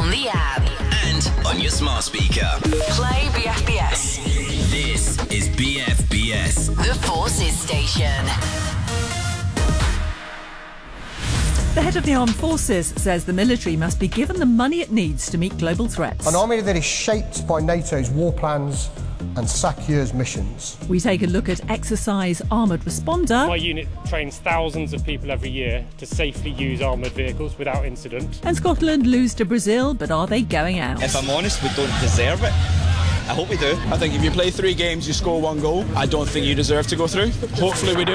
on the app, and on your smart speaker. play BFBS, This is BFBS. the Forces Station. The head of the armed forces says the military must be given the money it needs to meet global threats. An army that is shaped by NATO's war plans and SACEUR's missions. We take a look at Exercise Armoured Responder. My unit trains thousands of people every year to safely use armoured vehicles without incident. And Scotland lose to Brazil, but are they going out? If I'm honest, we don't deserve it. I hope we do. I think if you play 3 games, you score 1 goal. I don't think you deserve to go through. Hopefully we do.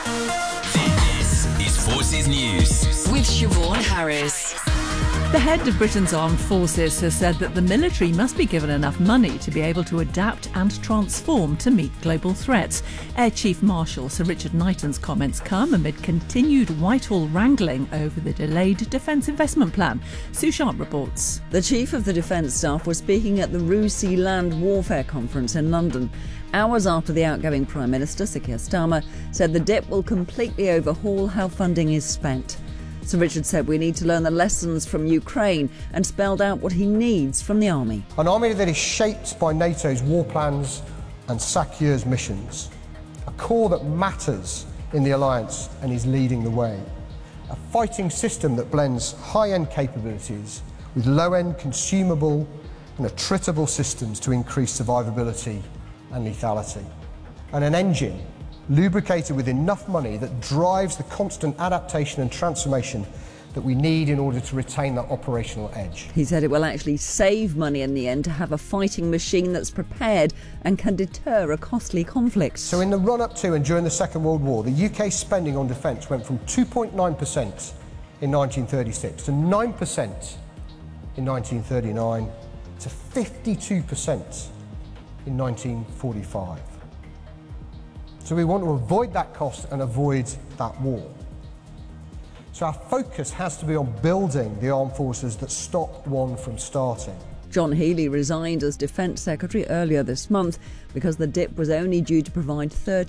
This is Forces News. With Siobhan Harris. The head of Britain's armed forces has said that the military must be given enough money to be able to adapt and transform to meet global threats. Air Chief Marshal Sir Richard Knighton's comments come amid continued Whitehall wrangling over the delayed Defence Investment Plan. Sue Sharp reports. The Chief of the Defence Staff was speaking at the RUSI Land Warfare Conference in London. Hours after the outgoing Prime Minister, Sir Keir Starmer, said the DIP will completely overhaul how funding is spent. Sir Richard said we need to learn the lessons from Ukraine and spelled out what he needs from the army. An army that is shaped by NATO's war plans and SACEUR's missions. A corps that matters in the alliance and is leading the way. A fighting system that blends high-end capabilities with low-end consumable and attritable systems to increase survivability and lethality. And an engine lubricated with enough money that drives the constant adaptation and transformation that we need in order to retain that operational edge. He said it will actually save money in the end to have a fighting machine that's prepared and can deter a costly conflict. So in the run-up to and during the Second World War, the UK's spending on defence went from 2.9% in 1936 to 9% in 1939 to 52% in 1945. So we want to avoid that cost and avoid that war. So our focus has to be on building the armed forces that stop one from starting. John Healey resigned as Defence Secretary earlier this month because the DIP was only due to provide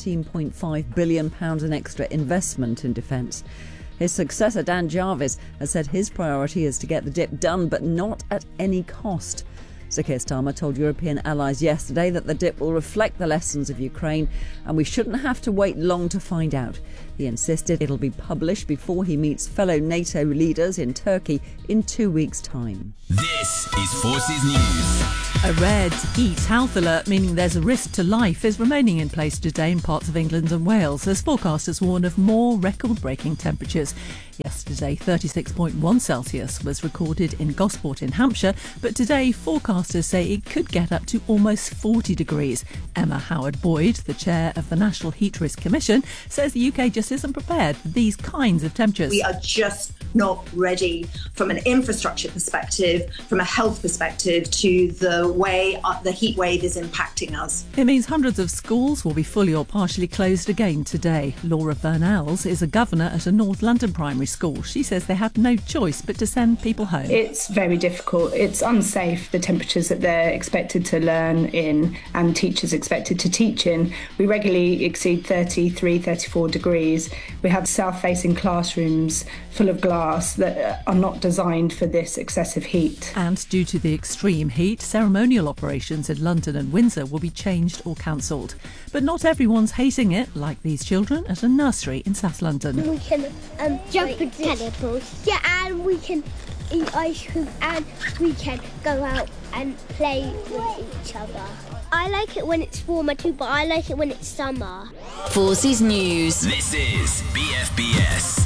£13.5 billion in extra investment in defence. His successor, Dan Jarvis, has said his priority is to get the DIP done, but not at any cost. Sir Keir Starmer told European allies yesterday that the DIP will reflect the lessons of Ukraine and we shouldn't have to wait long to find out. He insisted it'll be published before he meets fellow NATO leaders in Turkey in 2 weeks' time. This is Forces News. A red heat health alert, meaning there's a risk to life, is remaining in place today in parts of England and Wales as forecasters warn of more record-breaking temperatures. Yesterday, 36.1 Celsius was recorded in Gosport in Hampshire, but today forecasters say it could get up to almost 40 degrees. Emma Howard-Boyd, the chair of the National Heat Risk Commission, says the UK just isn't prepared for these kinds of temperatures. We are just not ready from an infrastructure perspective, from a health perspective, to the way the heat wave is impacting us. It means hundreds of schools will be fully or partially closed again today. Laura Burnells is a governor at a North London primary school. She says they have no choice but to send people home. It's very difficult. It's unsafe, the temperatures that they're expected to learn in and teachers expected to teach in. We regularly exceed 33, 34 degrees. We have south-facing classrooms full of glass that are not designed for this excessive heat. And due to the extreme heat, ceremonial operations in London and Windsor will be changed or cancelled. But not everyone's hating it, like these children at a nursery in South London. We can jump into cannibals. Yeah, and we can eat ice cream and we can go out and play with each other. I like it when it's warmer too, but I like it when it's summer. Forces News. This is BFBS.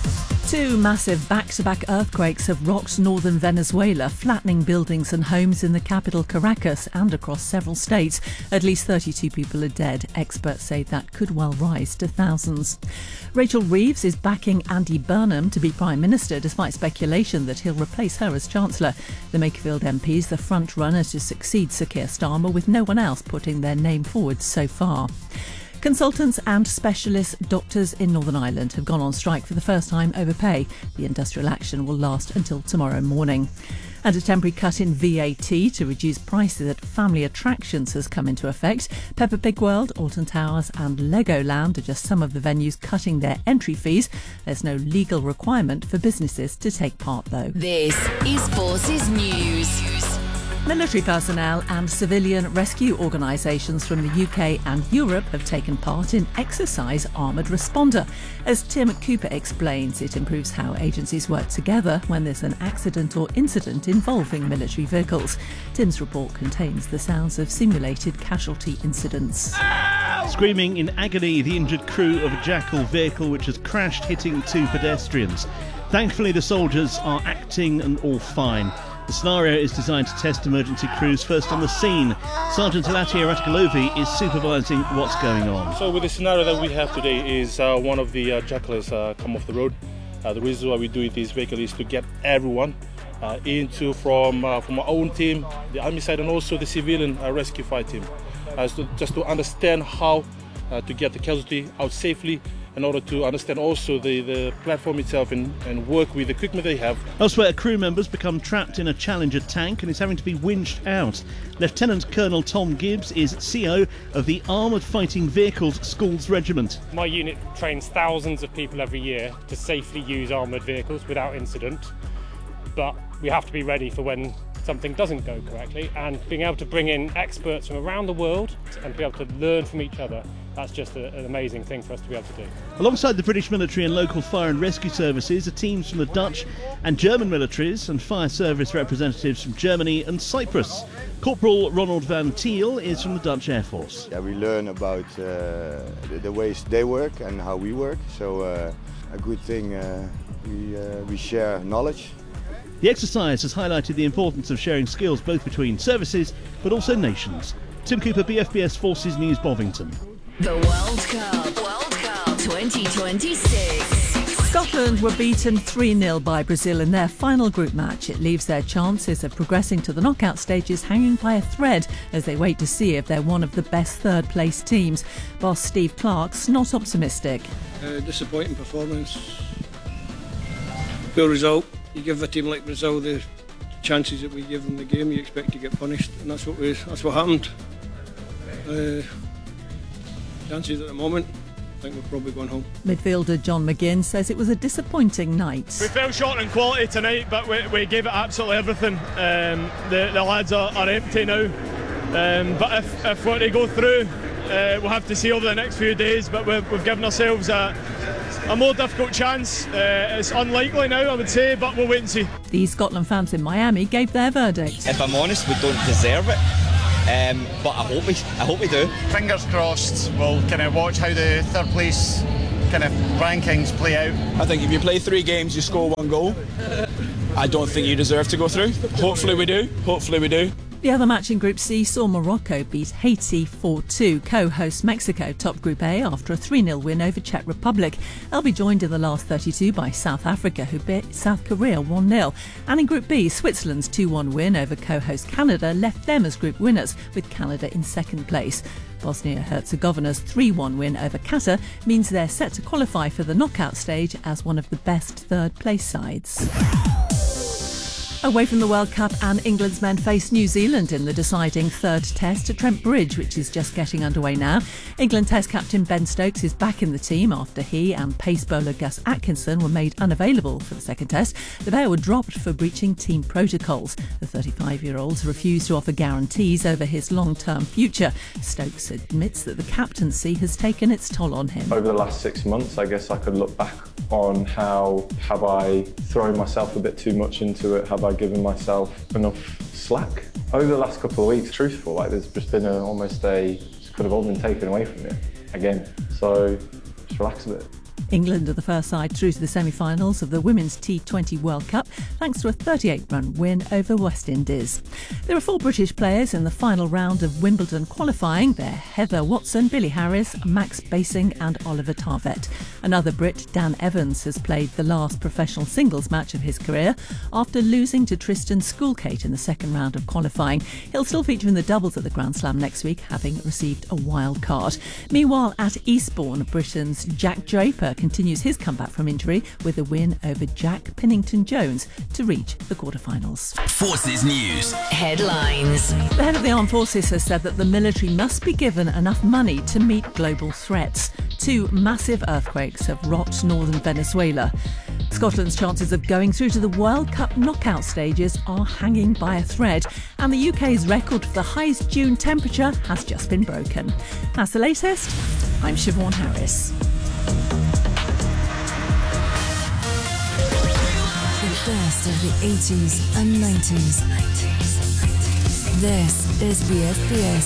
2 massive back-to-back earthquakes have rocked northern Venezuela, flattening buildings and homes in the capital Caracas and across several states. At least 32 people are dead. Experts say that could well rise to thousands. Rachel Reeves is backing Andy Burnham to be Prime Minister despite speculation that he'll replace her as Chancellor. The Makerfield MP is the front-runner to succeed Sir Keir Starmer, with no one else putting their name forward so far. Consultants and specialist doctors in Northern Ireland have gone on strike for the first time over pay. The industrial action will last until tomorrow morning. And a temporary cut in VAT to reduce prices at family attractions has come into effect. Peppa Pig World, Alton Towers and Legoland are just some of the venues cutting their entry fees. There's no legal requirement for businesses to take part though. This is Forces News. Military personnel and civilian rescue organisations from the UK and Europe have taken part in Exercise Armoured Responder. As Tim Cooper explains, it improves how agencies work together when there's an accident or incident involving military vehicles. Tim's report contains the sounds of simulated casualty incidents. Screaming in agony, the injured crew of a Jackal vehicle which has crashed, hitting 2 pedestrians. Thankfully, the soldiers are acting and all fine. The scenario is designed to test emergency crews first on the scene. Sergeant Elatia Ratkalovi is supervising what's going on. So with the scenario that we have today is one of the Jackal has come off the road. The reason why we do this vehicle is to get everyone from our own team, the army side, and also the civilian rescue fight team, just to understand how to get the casualty out safely, in order to understand also the platform itself and work with the equipment they have. Elsewhere, a crew member's become trapped in a Challenger tank and is having to be winched out. Lieutenant Colonel Tom Gibbs is CO of the Armoured Fighting Vehicles Schools Regiment. My unit trains thousands of people every year to safely use armoured vehicles without incident, but we have to be ready for when something doesn't go correctly, and being able to bring in experts from around the world and be able to learn from each other, that's just an amazing thing for us to be able to do. Alongside the British military and local fire and rescue services are teams from the Dutch and German militaries and fire service representatives from Germany and Cyprus. Corporal Ronald van Thiel is from the Dutch Air Force. Yeah, we learn about the ways they work and how we work, so a good thing, we share knowledge. The exercise has highlighted the importance of sharing skills both between services but also nations. Tim Cooper, BFBS Forces News, Bovington. The World Cup 2026. Scotland were beaten 3-0 by Brazil in their final group match. It leaves their chances of progressing to the knockout stages hanging by a thread as they wait to see if they're one of the best third-place teams. Boss Steve Clarke's not optimistic. Disappointing performance. Poor result. You give a team like Brazil the chances that we give them the game, you expect to get punished, and that's what happened. Chances at the moment, I think we're probably going home. Midfielder John McGinn says it was a disappointing night. We fell short in quality tonight, but we gave it absolutely everything. The lads are empty now, but if we're to go through, we'll have to see over the next few days, but we've given ourselves a more difficult chance. It's unlikely now, I would say, but we'll wait and see. The Scotland fans in Miami gave their verdict. If I'm honest, we don't deserve it, but I hope we do. Fingers crossed. We'll kind of watch how the third place kind of rankings play out. I think if you play 3 games, you score 1 goal. I don't think you deserve to go through. Hopefully we do. The other match in Group C saw Morocco beat Haiti 4-2, co-host Mexico top Group A after a 3-0 win over Czech Republic. They'll be joined in the last 32 by South Africa, who beat South Korea 1-0. And in Group B, Switzerland's 2-1 win over co-host Canada left them as group winners, with Canada in second place. Bosnia-Herzegovina's 3-1 win over Qatar means they're set to qualify for the knockout stage as one of the best third-place sides. Away from the World Cup, and England's men face New Zealand in the deciding third test at Trent Bridge, which is just getting underway now. England Test captain Ben Stokes is back in the team after he and pace bowler Gus Atkinson were made unavailable for the second test. The pair were dropped for breaching team protocols. The 35-year-olds refused to offer guarantees over his long-term future. Stokes admits that the captaincy has taken its toll on him. Over the last 6 months, I guess I could look back on how have I thrown myself a bit too much into it? Have I given myself enough slack? Over the last couple of weeks, truthful, there's just been it could have all been taken away from me again. So just relax a bit. England are the first side through to the semi-finals of the Women's T20 World Cup thanks to a 38-run win over West Indies. There are 4 British players in the final round of Wimbledon qualifying. They're Heather Watson, Billie Harris, Max Basing and Oliver Tarvett. Another Brit, Dan Evans, has played the last professional singles match of his career after losing to Tristan Schoolkate in the second round of qualifying. He'll still feature in the doubles at the Grand Slam next week, having received a wild card. Meanwhile, at Eastbourne, Britain's Jack Draper continues his comeback from injury with a win over Jack Pennington-Jones to reach the quarterfinals. Forces News. Headlines. The head of the Armed Forces has said that the military must be given enough money to meet global threats. 2 massive earthquakes have rocked northern Venezuela. Scotland's chances of going through to the World Cup knockout stages are hanging by a thread, and the UK's record for the highest June temperature has just been broken. That's the latest. I'm Siobhan Harris. The best of the 80s and 90s. This is BFBS.